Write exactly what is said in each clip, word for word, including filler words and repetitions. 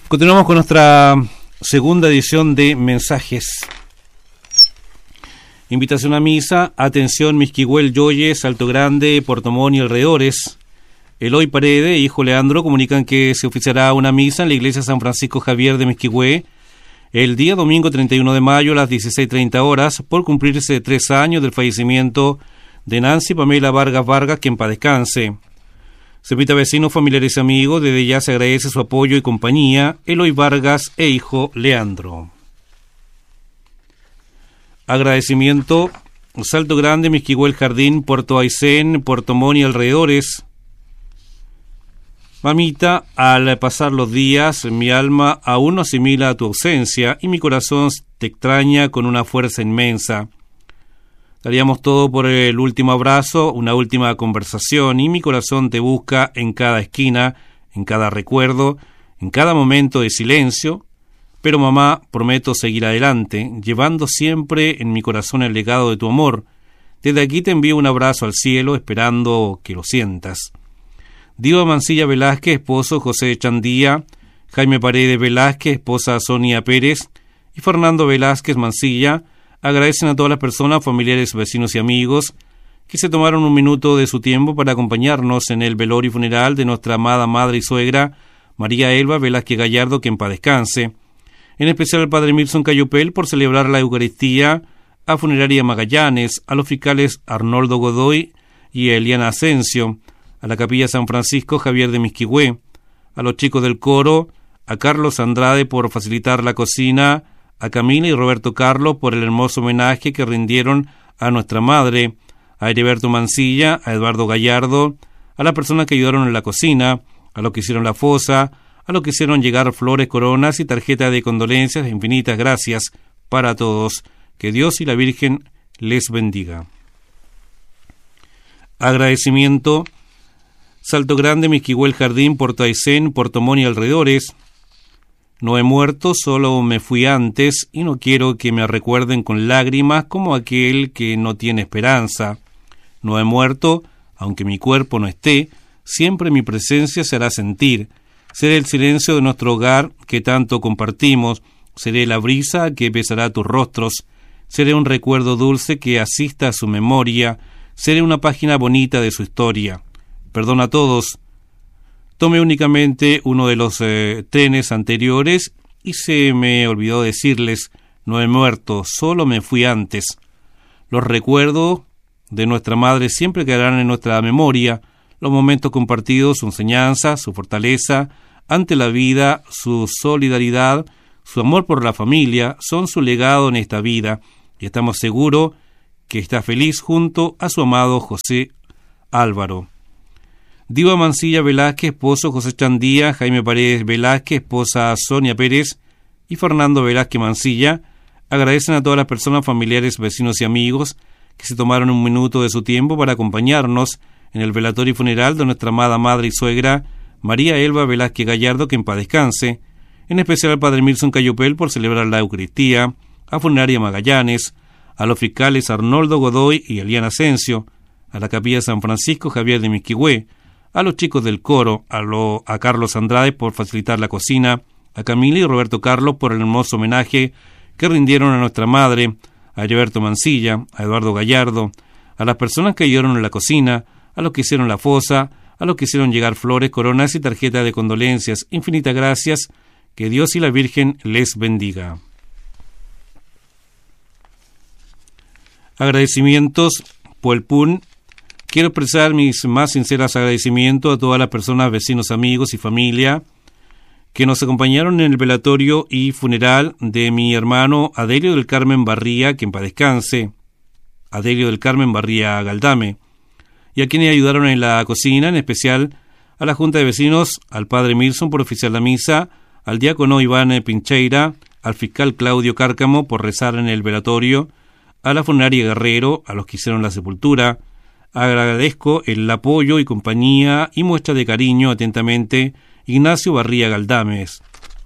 Continuamos con nuestra segunda edición de Mensajes. Invitación a misa, atención Misquihuel, Yoyes, Alto Grande, Puerto Montt y alrededores. Eloy Paredes, hijo Leandro, comunican que se oficiará una misa en la iglesia San Francisco Javier de Misquihué el día domingo treinta y uno de mayo a las dieciséis treinta horas por cumplirse tres años del fallecimiento de Nancy Pamela Vargas Vargas, que en paz descanse. Se invita a vecinos, familiares y amigos. Desde ya se agradece su apoyo y compañía. Eloy Vargas e hijo Leandro. Agradecimiento. Salto Grande, Misquihuel Jardín, Puerto Aysén, Puerto Montt y alrededores. Mamita, al pasar los días, mi alma aún no asimila tu ausencia y mi corazón te extraña con una fuerza inmensa. Daríamos todo por el último abrazo, una última conversación, y mi corazón te busca en cada esquina, en cada recuerdo, en cada momento de silencio. Pero mamá, prometo seguir adelante, llevando siempre en mi corazón el legado de tu amor. Desde aquí te envío un abrazo al cielo, esperando que lo sientas. Diva Mancilla Velázquez, esposo José Chandía, Jaime Paredes Velázquez, esposa Sonia Pérez, y Fernando Velázquez Mancilla, agradecen a todas las personas, familiares, vecinos y amigos que se tomaron un minuto de su tiempo para acompañarnos en el velorio y funeral de nuestra amada madre y suegra, María Elba Velázquez Gallardo, que en paz descanse. En especial al padre Milson Cayupel por celebrar la Eucaristía, a Funeraria Magallanes, a los fiscales Arnoldo Godoy y Eliana Asensio, a la Capilla San Francisco Javier de Misquihué, a los chicos del coro, a Carlos Andrade por facilitar la cocina, a Camila y Roberto Carlos por el hermoso homenaje que rindieron a nuestra madre, a Heriberto Mancilla, a Eduardo Gallardo, a las personas que ayudaron en la cocina, a los que hicieron la fosa, a los que hicieron llegar flores, coronas y tarjetas de condolencias. Infinitas gracias para todos. Que Dios y la Virgen les bendiga. Agradecimiento. Salto Grande, Misquihuel Jardín, Puerto Aysén, Puerto Montt y alrededores. No he muerto, solo me fui antes, y no quiero que me recuerden con lágrimas como aquel que no tiene esperanza. No he muerto, aunque mi cuerpo no esté, siempre mi presencia se hará sentir. Seré el silencio de nuestro hogar que tanto compartimos, seré la brisa que besará tus rostros, seré un recuerdo dulce que asista a su memoria, seré una página bonita de su historia. Perdón a todos. Tomé únicamente uno de los eh, trenes anteriores y se me olvidó decirles, no he muerto, solo me fui antes. Los recuerdos de nuestra madre siempre quedarán en nuestra memoria, los momentos compartidos, su enseñanza, su fortaleza ante la vida, su solidaridad, su amor por la familia, son su legado en esta vida, y estamos seguros que está feliz junto a su amado José Álvaro. Diva Mancilla Velázquez, esposo José Chandía, Jaime Paredes Velázquez, esposa Sonia Pérez y Fernando Velázquez Mancilla, agradecen a todas las personas, familiares, vecinos y amigos que se tomaron un minuto de su tiempo para acompañarnos en el velatorio y funeral de nuestra amada madre y suegra, María Elba Velázquez Gallardo, que en paz descanse, en especial al padre Milson Cayupel por celebrar la Eucaristía, a Funeraria Magallanes, a los fiscales Arnoldo Godoy y Eliana Asensio, a la Capilla San Francisco Javier de Misquihué, a los chicos del coro, a, lo, a Carlos Andrade por facilitar la cocina, a Camila y Roberto Carlos por el hermoso homenaje que rindieron a nuestra madre, a Heriberto Mancilla, a Eduardo Gallardo, a las personas que ayudaron en la cocina, a los que hicieron la fosa, a los que hicieron llegar flores, coronas y tarjetas de condolencias. Infinitas gracias. Que Dios y la Virgen les bendiga. Agradecimientos. Puelpún. Quiero expresar mis más sinceros agradecimientos a todas las personas, vecinos, amigos y familia que nos acompañaron en el velatorio y funeral de mi hermano Adelio del Carmen Barría, que en paz descanse, Adelio del Carmen Barría Galdame, y a quienes ayudaron en la cocina, en especial a la Junta de Vecinos, al padre Milson por oficiar la misa, al diácono Iván Pincheira, al fiscal Claudio Cárcamo por rezar en el velatorio, a la funeraria Guerrero, a los que hicieron la sepultura. Agradezco el apoyo y compañía y muestra de cariño atentamente Ignacio Barría Galdames.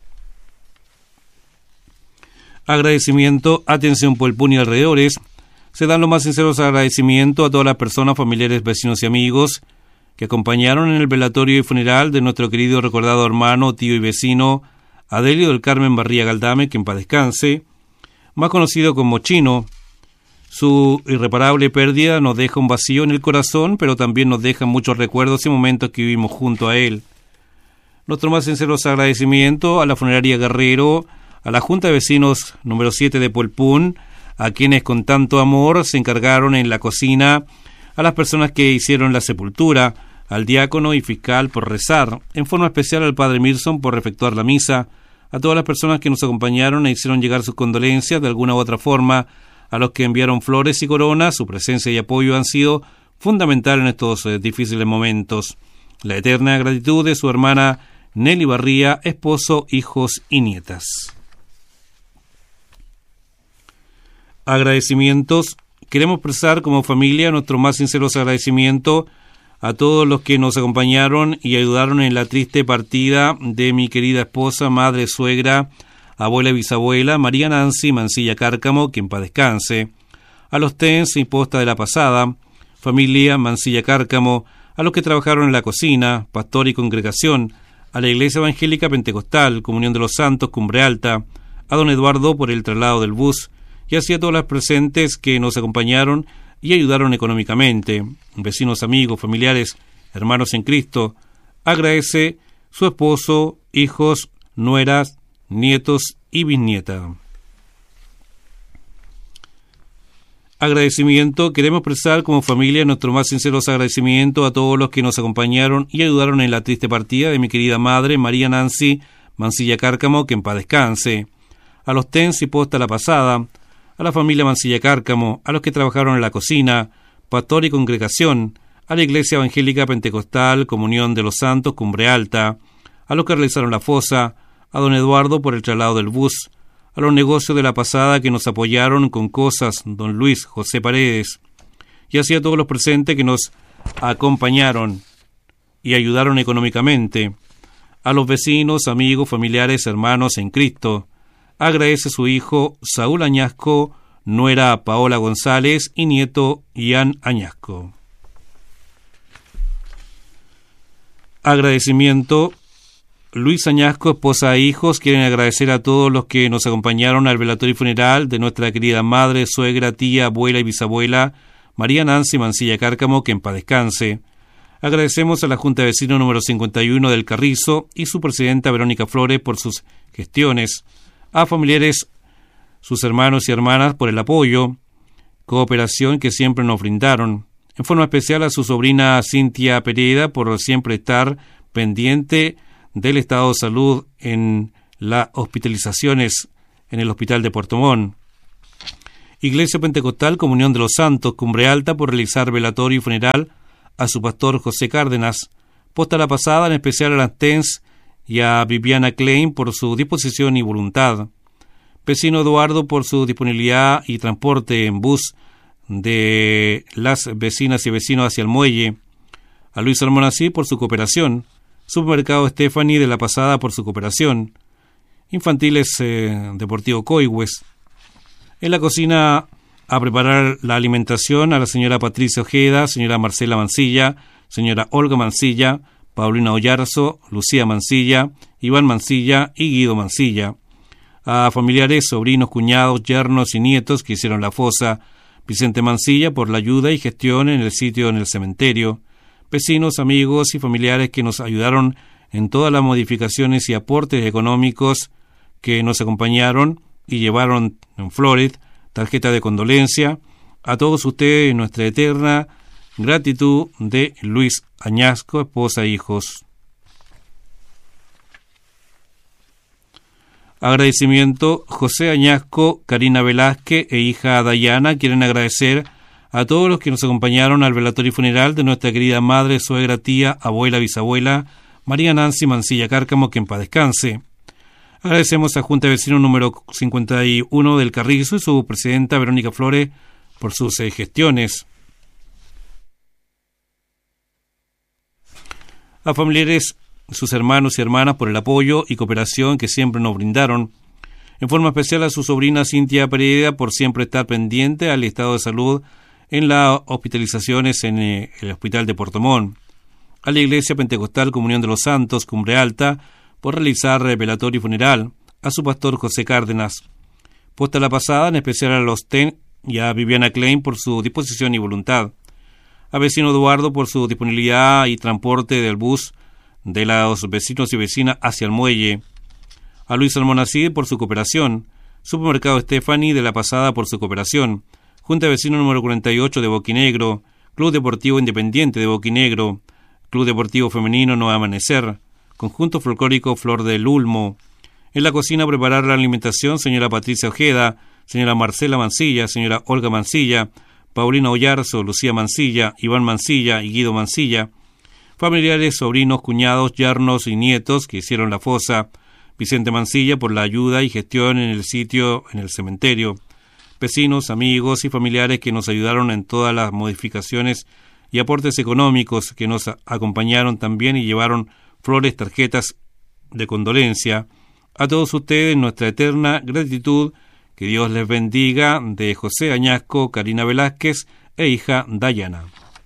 Agradecimiento, atención Puelpún y alrededores. Se dan los más sinceros agradecimientos a todas las personas, familiares, vecinos y amigos que acompañaron en el velatorio y funeral de nuestro querido recordado hermano, tío y vecino Adelio del Carmen Barría Galdame, que en paz descanse, más conocido como Chino. Su irreparable pérdida nos deja un vacío en el corazón, pero también nos deja muchos recuerdos y momentos que vivimos junto a él. Nuestro más sincero agradecimiento a la funeraria Guerrero, a la Junta de Vecinos número siete de Polpún, a quienes con tanto amor se encargaron en la cocina, a las personas que hicieron la sepultura, al diácono y fiscal por rezar, en forma especial al padre Mirson por efectuar la misa, a todas las personas que nos acompañaron e hicieron llegar sus condolencias de alguna u otra forma, a los que enviaron flores y coronas. Su presencia y apoyo han sido fundamental en estos eh, difíciles momentos. La eterna gratitud de su hermana Nelly Barría, esposo, hijos y nietas. Agradecimientos. Queremos expresar como familia nuestro más sinceros agradecimiento a todos los que nos acompañaron y ayudaron en la triste partida de mi querida esposa, madre, suegra, abuela y bisabuela, María Nancy Mancilla Cárcamo, que en paz descanse, a los TENS y posta de la pasada, familia Mancilla Cárcamo, a los que trabajaron en la cocina, pastor y congregación, a la Iglesia Evangélica Pentecostal, Comunión de los Santos, Cumbre Alta, a don Eduardo por el traslado del bus, y así a todas las presentes que nos acompañaron y ayudaron económicamente, vecinos, amigos, familiares, hermanos en Cristo. Agradece su esposo, hijos, nueras, nietos y bisnieta. Agradecimiento. Queremos expresar como familia nuestro más sinceros agradecimiento a todos los que nos acompañaron y ayudaron en la triste partida de mi querida madre, María Nancy Mancilla Cárcamo, que en paz descanse, a los TENS y posta la pasada, a la familia Mancilla Cárcamo, a los que trabajaron en la cocina, pastor y congregación, a la Iglesia Evangélica Pentecostal, Comunión de los Santos, Cumbre Alta, a los que realizaron la fosa, a don Eduardo por el traslado del bus, a los negocios de la pasada que nos apoyaron con cosas, don Luis José Paredes, y así a todos los presentes que nos acompañaron y ayudaron económicamente, a los vecinos, amigos, familiares, hermanos en Cristo. Agradece su hijo Saúl Añasco, nuera Paola González y nieto Ian Añasco. Agradecimiento. Luis Añasco, esposa e hijos, quieren agradecer a todos los que nos acompañaron al velatorio y funeral de nuestra querida madre, suegra, tía, abuela y bisabuela, María Nancy Mancilla Cárcamo, que en paz descanse. Agradecemos a la Junta de Vecinos número cincuenta y uno del Carrizo y su presidenta Verónica Flores por sus gestiones, a familiares, sus hermanos y hermanas por el apoyo, cooperación que siempre nos brindaron, en forma especial a su sobrina Cintia Pereda por siempre estar pendiente del estado de salud en las hospitalizaciones en el Hospital de Puerto Montt. Iglesia Pentecostal Comunión de los Santos, Cumbre Alta, por realizar velatorio y funeral a su pastor José Cárdenas. Posta la pasada, en especial a las TENS y a Viviana Klein por su disposición y voluntad. Vecino Eduardo por su disponibilidad y transporte en bus de las vecinas y vecinos hacia el muelle. A Luis Almonací por su cooperación. Supermercado Stephanie de la pasada por su cooperación. Infantiles eh, Deportivo Coigües. En la cocina a preparar la alimentación a la señora Patricia Ojeda, señora Marcela Mancilla, señora Olga Mancilla, Paulina Ollarzo, Lucía Mancilla, Iván Mancilla y Guido Mancilla. A familiares, sobrinos, cuñados, yernos y nietos que hicieron la fosa, Vicente Mancilla por la ayuda y gestión en el sitio en el cementerio. Vecinos, amigos y familiares que nos ayudaron en todas las modificaciones y aportes económicos que nos acompañaron y llevaron en flores, tarjeta de condolencia. A todos ustedes nuestra eterna gratitud de Luis Añasco, esposa e hijos. Agradecimiento. José Añasco, Karina Velázquez e hija Dayana quieren agradecer a todos los que nos acompañaron al velatorio y funeral de nuestra querida madre, suegra, tía, abuela, bisabuela, María Nancy Mancilla Cárcamo, que en paz descanse. Agradecemos a Junta de Vecinos número cincuenta y uno del Carrizo y su presidenta Verónica Flores por sus eh, gestiones. A familiares, sus hermanos y hermanas por el apoyo y cooperación que siempre nos brindaron. En forma especial a su sobrina Cintia Pereda por siempre estar pendiente al estado de salud en las hospitalizaciones en eh, el Hospital de Puerto Montt. A la Iglesia Pentecostal Comunión de los Santos, Cumbre Alta, por realizar velatorio y funeral a su pastor José Cárdenas. Posta la pasada, en especial a los Ten y a Viviana Klein por su disposición y voluntad. A vecino Eduardo por su disponibilidad y transporte del bus de los vecinos y vecinas hacia el muelle. A Luis Almonacid por su cooperación. Supermercado Stephanie de la pasada por su cooperación. Junta de Vecinos número cuarenta y ocho de Boquinegro. Club Deportivo Independiente de Boquinegro. Club Deportivo Femenino No Amanecer. Conjunto Folclórico Flor del Ulmo. En la cocina preparar la alimentación señora Patricia Ojeda, señora Marcela Mancilla, señora Olga Mancilla, Paulina Ollarzo, Lucía Mancilla, Iván Mancilla y Guido Mancilla. Familiares, sobrinos, cuñados, yernos y nietos que hicieron la fosa. Vicente Mancilla por la ayuda y gestión en el sitio, en el cementerio. Vecinos, amigos y familiares que nos ayudaron en todas las modificaciones y aportes económicos que nos acompañaron también y llevaron flores, tarjetas de condolencia. A todos ustedes nuestra eterna gratitud, que Dios les bendiga, de José Añasco, Karina Velázquez e hija Dayana.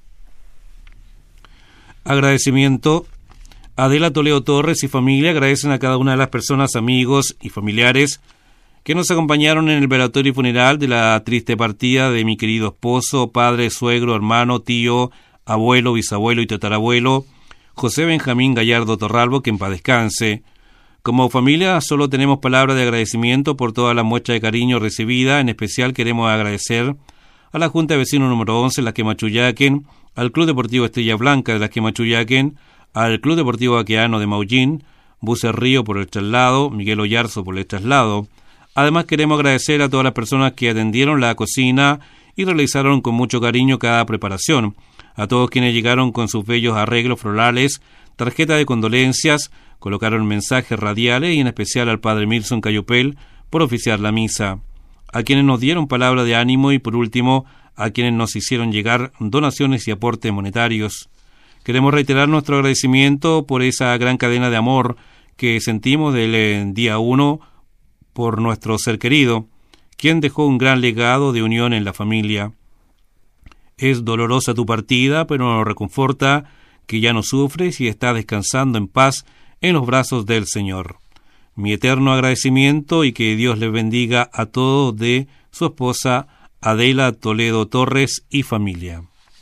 Agradecimiento. Adela Toledo Torres y familia agradecen a cada una de las personas, amigos y familiares que nos acompañaron en el velatorio y funeral de la triste partida de mi querido esposo, padre, suegro, hermano, tío, abuelo, bisabuelo y tatarabuelo, José Benjamín Gallardo Torralbo, que en paz descanse. Como familia solo tenemos palabras de agradecimiento por toda la muestra de cariño recibida. En especial queremos agradecer a la Junta de Vecinos número once de la Quemachuyaquen, al Club Deportivo Estrella Blanca de la Quemachuyaquen, al Club Deportivo Aqueano de Maullín, Buses Río por el traslado, Miguel Ollarzo por el traslado. Además queremos agradecer a todas las personas que atendieron la cocina y realizaron con mucho cariño cada preparación, a todos quienes llegaron con sus bellos arreglos florales, tarjetas de condolencias, colocaron mensajes radiales y en especial al padre Milson Cayupel por oficiar la misa, a quienes nos dieron palabra de ánimo y por último a quienes nos hicieron llegar donaciones y aportes monetarios. Queremos reiterar nuestro agradecimiento por esa gran cadena de amor que sentimos del día uno por nuestro ser querido, quien dejó un gran legado de unión en la familia. Es dolorosa tu partida, pero nos reconforta que ya no sufres y estás descansando en paz en los brazos del Señor. Mi eterno agradecimiento y que Dios les bendiga a todos de su esposa Adela Toledo Torres y familia.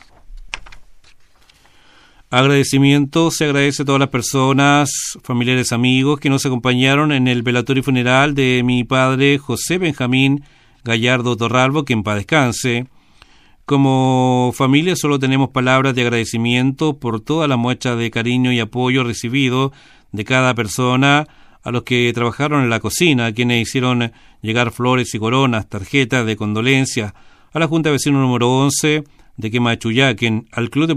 Agradecimiento se agradece a todas las personas, familiares, amigos que nos acompañaron en el velatorio funeral de mi padre José Benjamín Gallardo Torralbo, que en paz descanse. Como familia solo tenemos palabras de agradecimiento por toda la muestra de cariño y apoyo recibido de cada persona, a los que trabajaron en la cocina, a quienes hicieron llegar flores y coronas, tarjetas de condolencia, a la Junta de Vecinos número once de Quemachuyaquen, al Club de